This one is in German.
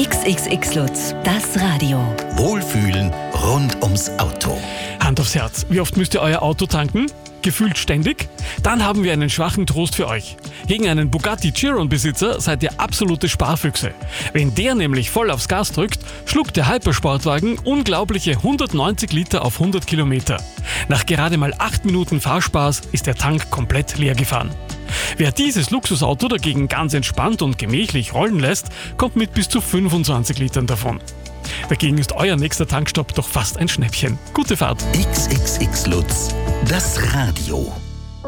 XXX Lutz, das Radio. Wohlfühlen rund ums Auto. Hand aufs Herz, wie oft müsst ihr euer Auto tanken? Gefühlt ständig? Dann haben wir einen schwachen Trost für euch. Gegen einen Bugatti Chiron-Besitzer seid ihr absolute Sparfüchse. Wenn der nämlich voll aufs Gas drückt, schluckt der Hypersportwagen unglaubliche 190 Liter auf 100 Kilometer. Nach gerade mal 8 Minuten Fahrspaß ist der Tank komplett leer gefahren. Wer dieses Luxusauto dagegen ganz entspannt und gemächlich rollen lässt, kommt mit bis zu 25 Litern davon. Dagegen ist euer nächster Tankstopp doch fast ein Schnäppchen. Gute Fahrt! XXX Lutz, das Radio.